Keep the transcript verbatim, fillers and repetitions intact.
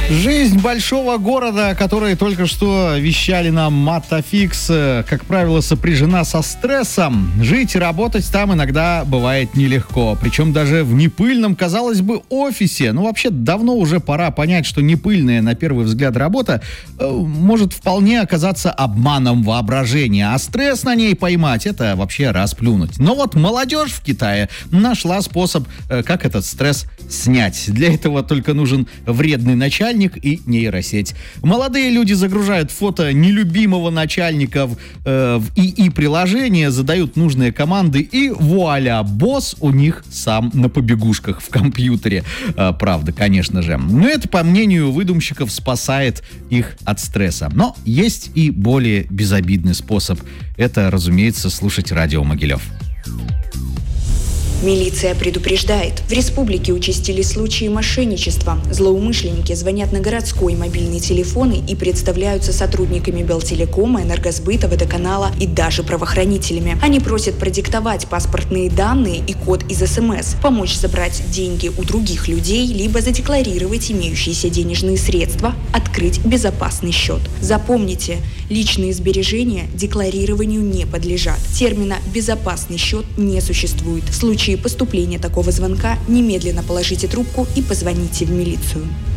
Жизнь большого города, о которой только что вещали нам Мотофикс, как правило, сопряжена со стрессом. Жить и работать там иногда бывает нелегко. Причем даже в непыльном, казалось бы, офисе. Ну, вообще, давно уже пора понять, что непыльная, на первый взгляд, работа э, может вполне оказаться обманом воображения. А стресс на ней поймать — это вообще расплюнуть. Но вот молодежь в Китае нашла способ, э, как этот стресс снять. Для этого только нужен вредный начальник и нейросеть. Молодые люди загружают фото нелюбимого начальника в, э, в ИИ-приложение, задают нужные команды, и вуаля, босс у них сам на побегушках в компьютере. Э, правда, конечно же. Но это, по мнению выдумщиков, спасает их от стресса. Но есть и более безобидный способ. Это, разумеется, слушать радио Могилев. Милиция предупреждает. В республике участились случаи мошенничества. Злоумышленники звонят на городской мобильный телефоны и представляются сотрудниками Белтелекома, Энергосбыта, Водоканала и даже правоохранителями. Они просят продиктовать паспортные данные и код из СМС, помочь забрать деньги у других людей, либо задекларировать имеющиеся денежные средства, открыть безопасный счет. Запомните, личные сбережения декларированию не подлежат. Термина «безопасный счет» не существует. В случае поступления такого звонка немедленно положите трубку и позвоните в милицию.